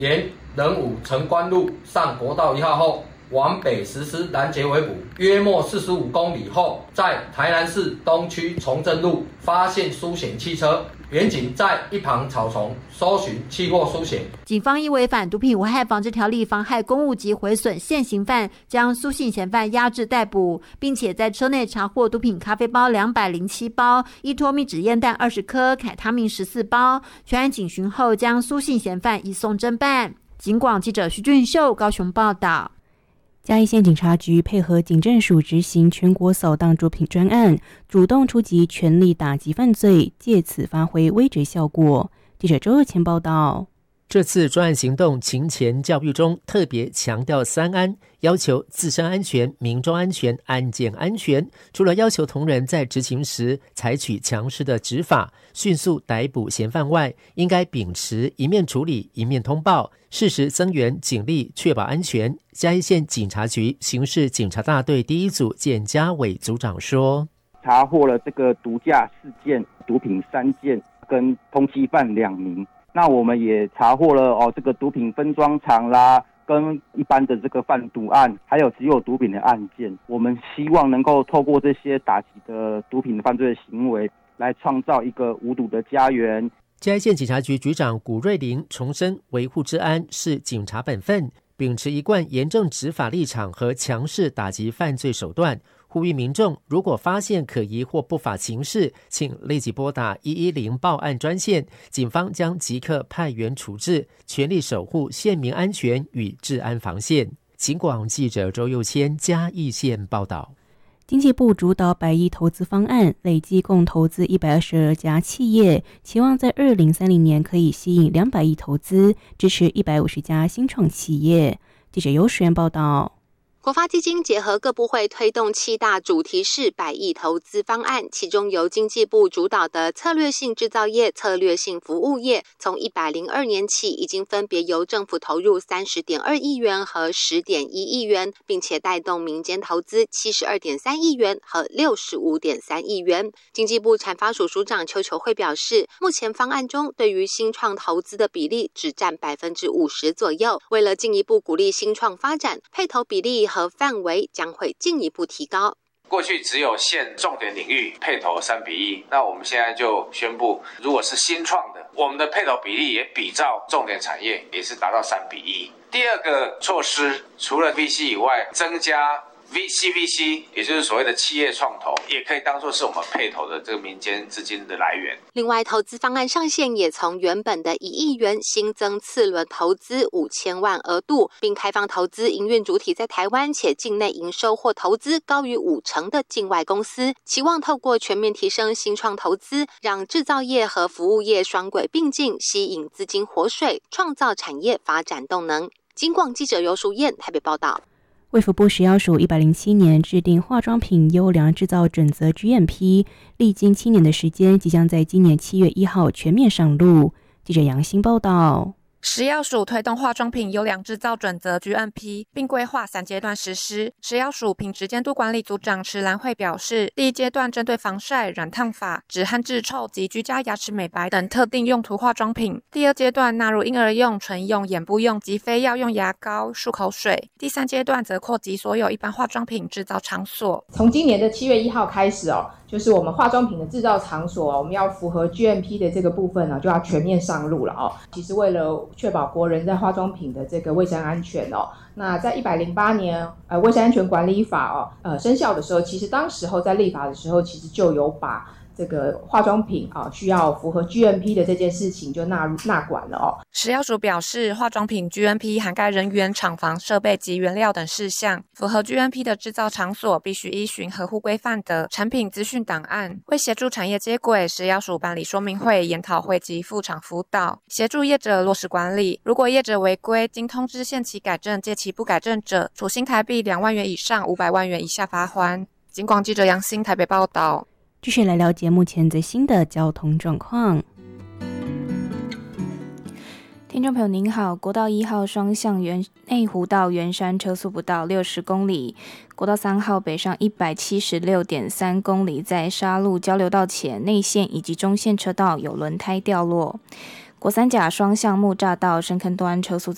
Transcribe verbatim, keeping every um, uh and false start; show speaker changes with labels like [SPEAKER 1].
[SPEAKER 1] 沿仁武城关路上国道一号后，往北实施拦截围捕，约莫四十五公里后，在台南市东区崇正路发现苏显汽车。员警在一旁草丛搜寻汽货苏显，
[SPEAKER 2] 警方依违反毒品危害防治条例妨害公务及毁损现行犯，将苏姓嫌犯押至逮捕，并且在车内查获毒品咖啡包两百零七包、依托密酯烟弹二十颗、凯他命十四包。全案警询后，将苏姓嫌犯移送侦办。警广记者徐俊秀高雄报道。
[SPEAKER 3] 嘉义县警察局配合警政署执行全国扫荡毒品专案，主动出击，全力打击犯罪，借此发挥威慑效果。记者周日前报道。
[SPEAKER 4] 这次专案行动勤前教育中特别强调三安，要求自身安全、民众安全、案件安全。除了要求同仁在执勤时采取强势的执法，迅速逮捕嫌犯外，应该秉持一面处理、一面通报，适时增援警力，确保安全。嘉义县警察局刑事警察大队第一组简家伟组长说，
[SPEAKER 5] 查获了这个毒驾四件、毒品三件跟通缉犯两名。那我们也查获了哦，这个毒品分装厂啦，跟一般的这个贩毒案，还有持有毒品的案件。我们希望能够透过这些打击的毒品的犯罪的行为，来创造一个无毒的家园。
[SPEAKER 4] 嘉义县警察局局长古瑞玲重申，维护治安是警察本分，秉持一贯严正执法立场和强势打击犯罪手段。呼吁民众如果发现可疑或不法情事，请立即拨打一一零报案专线，警方将即刻派员处置，全力守护县民安全与治安防线。警广记者周佑谦嘉义县报道。
[SPEAKER 3] 经济部主导百亿投资方案，累计共投资一百二十二家企业，期望在二零三零年可以吸引两百亿投资，支持一百五十家新创企业。记者尤璇报道。
[SPEAKER 6] 国发基金结合各部会推动七大主题式百亿投资方案，其中由经济部主导的策略性制造业、策略性服务业，从一百零二年起已经分别由政府投入 三十点二亿元和 十点一亿元，并且带动民间投资 七十二点三亿元和 六十五点三亿元。经济部产发署署长邱球慧表示，目前方案中对于新创投资的比例只占 百分之五十 左右，为了进一步鼓励新创发展，配投比例和范围将会进一步提高。
[SPEAKER 7] 过去只有限重点领域配投三比一，那我们现在就宣布，如果是新创的，我们的配投比例也比照重点产业，也是达到三比一。第二个措施，除了 V C 以外，增加V C V C， 也就是所谓的企业创投，也可以当作是我们配投的这个民间资金的来源。
[SPEAKER 6] 另外，投资方案上限也从原本的一亿元新增次轮投资五千万额度，并开放投资营运主体在台湾且境内营收或投资高于五成的境外公司，期望透过全面提升新创投资，让制造业和服务业双轨并进，吸引资金活水，创造产业发展动能。警广记者尤淑燕台北报道。
[SPEAKER 3] 卫福部食药署一百零七年制定化妆品优良制造准则 G M P， 历经七年的时间，即将在今年七月一号全面上路。记者杨欣报道。
[SPEAKER 8] 食药署推动化妆品优良制造准则 G M P， 并规划三阶段实施。食药署品质监督管理组长池兰慧表示，第一阶段针对防晒、染烫发、止汗治臭及居家牙齿美白等特定用途化妆品；第二阶段纳入婴儿用、唇用、眼部用及非药用牙膏、漱口水；第三阶段则扩及所有一般化妆品制造场所。
[SPEAKER 9] 从今年的七月一号开始哦，就是我们化妆品的制造场所，我们要符合 G M P 的这个部分呢，就要全面上路了哦。其实为了确保国人在化妆品的这个卫生安全哦，那在一百零八年呃卫生安全管理法哦呃生效的时候，其实当时候在立法的时候，其实就有把这个化妆品啊需要符合 G M P 的这件事情就纳入纳管了哦。
[SPEAKER 8] 食药署表示，化妆品 G M P 涵盖人员、厂房、设备及原料等事项，符合 G M P 的制造场所必须依循合乎规范的产品资讯档案。为协助产业接轨，食药署办理说明会、研讨会及副厂辅导，协助业者落实管理。如果业者违规，经通知限期改正，届期不改正者，处新台币两万元以上五百万元以下罚锾。警广记者杨欣台北报道。
[SPEAKER 3] 继续来了解目前最新的交通状况。听众朋友您好，国道一号双向原内湖到圆山车速不到六十公里，国道三号北上一百七十六点三公里，在沙鹿交流道前内线以及中线车道有轮胎掉落。国三甲双向木栅道深坑端车速